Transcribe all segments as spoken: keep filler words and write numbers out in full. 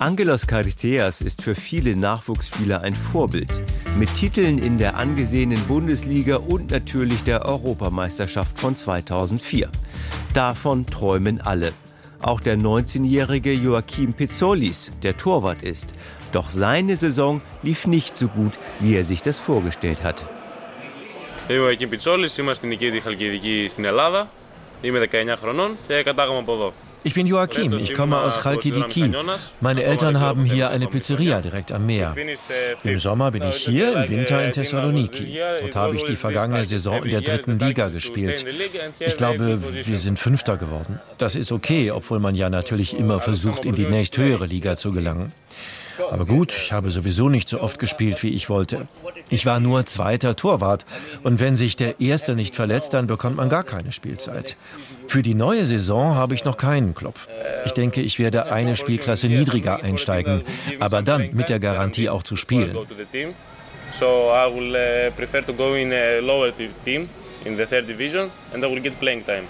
Angelos Charisteas ist für viele Nachwuchsspieler ein Vorbild. Mit Titeln in der angesehenen Bundesliga und natürlich der Europameisterschaft von zweitausendvier. Davon träumen alle. Auch der neunzehnjährige Joachim Pizzollis, der Torwart ist. Doch seine Saison lief nicht so gut, wie er sich das vorgestellt hat. Είμαι ο Joachim Pizzollis, είμαστε νικητή Χαλκιδική στην Ελλάδα. Είμαι δεκαεννιά χρονών και κατάγομαι από εδώ. Ich bin Joachim, ich komme aus Chalkidiki. Meine Eltern haben hier eine Pizzeria direkt am Meer. Im Sommer bin ich hier, im Winter in Thessaloniki. Dort habe ich die vergangene Saison in der dritten Liga gespielt. Ich glaube, wir sind Fünfter geworden. Das ist okay, obwohl man ja natürlich immer versucht, in die nächsthöhere Liga zu gelangen. Aber gut, ich habe sowieso nicht so oft gespielt, wie ich wollte. Ich war nur zweiter Torwart. Und wenn sich der Erste nicht verletzt, dann bekommt man gar keine Spielzeit. Für die neue Saison habe ich noch keinen Club. Ich denke, ich werde eine Spielklasse niedriger einsteigen, aber dann mit der Garantie auch zu spielen. So I will prefer to go in a lower team in the third division and I will get playing time.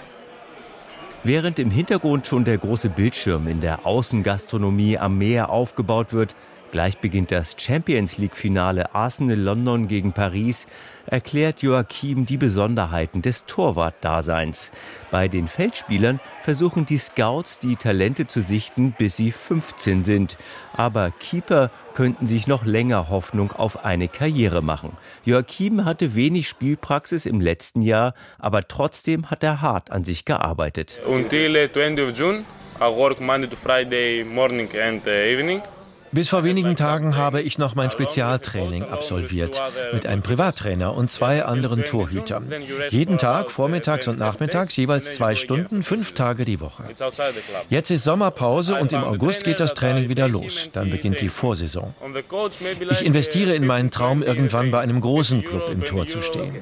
Während im Hintergrund schon der große Bildschirm in der Außengastronomie am Meer aufgebaut wird, gleich beginnt das Champions-League-Finale Arsenal London gegen Paris, erklärt Joachim die Besonderheiten des Torwart-Daseins. Bei den Feldspielern versuchen die Scouts, die Talente zu sichten, bis sie fünfzehn sind. Aber Keeper könnten sich noch länger Hoffnung auf eine Karriere machen. Joachim hatte wenig Spielpraxis im letzten Jahr, aber trotzdem hat er hart an sich gearbeitet. Until twentieth of June, I work Monday to Friday morning and evening. Bis vor wenigen Tagen habe ich noch mein Spezialtraining absolviert, mit einem Privattrainer und zwei anderen Torhütern. Jeden Tag, vormittags und nachmittags, jeweils zwei Stunden, fünf Tage die Woche. Jetzt ist Sommerpause und im August geht das Training wieder los. Dann beginnt die Vorsaison. Ich investiere in meinen Traum, irgendwann bei einem großen Club im Tor zu stehen.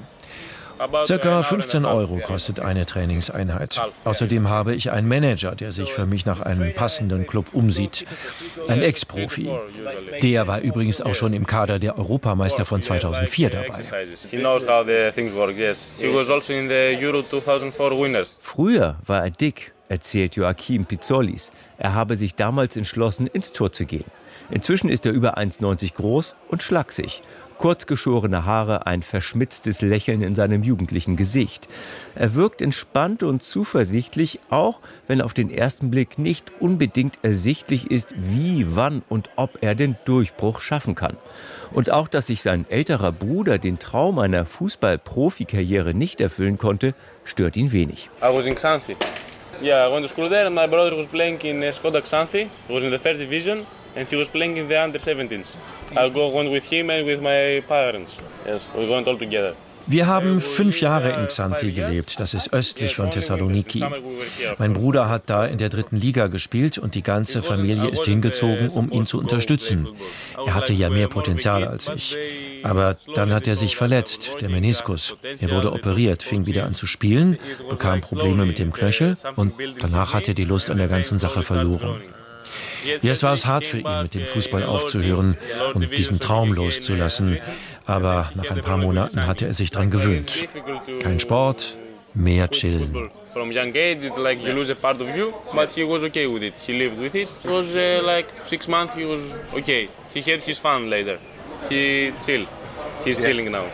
Circa fünfzehn Euro kostet eine Trainingseinheit. Außerdem habe ich einen Manager, der sich für mich nach einem passenden Club umsieht. Ein Ex-Profi. Der war übrigens auch schon im Kader der Europameister von zweitausendvier dabei. Früher war er dick, erzählt Joachim Pizzollis. Er habe sich damals entschlossen, ins Tor zu gehen. Inzwischen ist er über eins neunzig groß und schlaksig. Kurzgeschorene Haare, ein verschmitztes Lächeln in seinem jugendlichen Gesicht. Er wirkt entspannt und zuversichtlich, auch wenn auf den ersten Blick nicht unbedingt ersichtlich ist, wie, wann und ob er den Durchbruch schaffen kann. Und auch, dass sich sein älterer Bruder den Traum einer Fußball-Profikarriere nicht erfüllen konnte, stört ihn wenig. I was in Xanthi. Yeah, I went to school there and my brother was playing in Skoda Xanthi. He was in the first division and he was playing in the under seventeens. I go went with him and with my parents. Yes, we went all together. Wir haben fünf Jahre in Xanthi gelebt, das ist östlich von Thessaloniki. Mein Bruder hat da in der dritten Liga gespielt und die ganze Familie ist hingezogen, um ihn zu unterstützen. Er hatte ja mehr Potenzial als ich. Aber dann hat er sich verletzt, der Meniskus. Er wurde operiert, fing wieder an zu spielen, bekam Probleme mit dem Knöchel und danach hat er die Lust an der ganzen Sache verloren. Jetzt war es hart für ihn, mit dem Fußball aufzuhören und diesen Traum loszulassen. Aber nach ein paar Monaten hatte er sich dran gewöhnt. Kein Sport, mehr chillen. From young age, it's like you lose a part of you, but he was okay with it. He lived with it. It was uh, like six months. He was okay. He had his fun later. He chill. He's chilling now.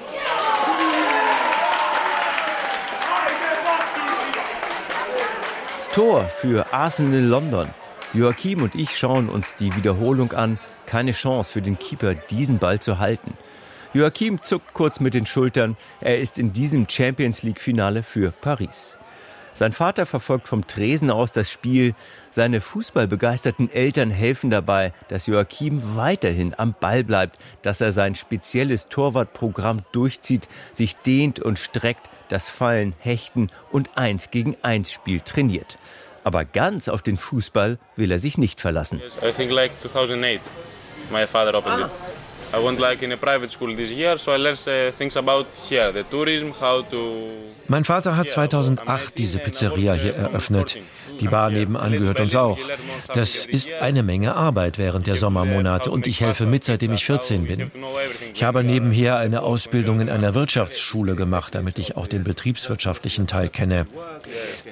Tor für Arsenal London. Joachim und ich schauen uns die Wiederholung an. Keine Chance für den Keeper, diesen Ball zu halten. Joachim zuckt kurz mit den Schultern. Er ist in diesem Champions-League-Finale für Paris. Sein Vater verfolgt vom Tresen aus das Spiel. Seine fußballbegeisterten Eltern helfen dabei, dass Joachim weiterhin am Ball bleibt, dass er sein spezielles Torwartprogramm durchzieht, sich dehnt und streckt, das Fallen, Hechten und Eins-gegen-eins-Spiel trainiert. Aber ganz auf den Fußball will er sich nicht verlassen. I think like two thousand eight, my father opened it. I went like in a private school this year, so I learned uh, things about here, the tourism, how to. Mein Vater hat zweitausendacht diese Pizzeria hier eröffnet. Die Bar nebenan gehört uns auch. Das ist eine Menge Arbeit während der Sommermonate und ich helfe mit, seitdem ich vierzehn bin. Ich habe nebenher eine Ausbildung in einer Wirtschaftsschule gemacht, damit ich auch den betriebswirtschaftlichen Teil kenne.